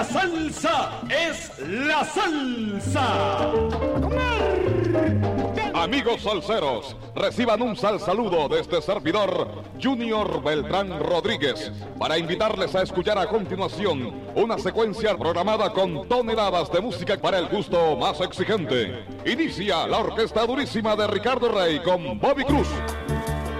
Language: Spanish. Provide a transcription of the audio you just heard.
La salsa es la salsa. Amigos salseros, reciban un saludo de este servidor, Junior Beltrán Rodríguez, para invitarles a escuchar a continuación una secuencia programada con toneladas de música para el gusto más exigente. Inicia la orquesta durísima de Ricardo Rey con Bobby Cruz.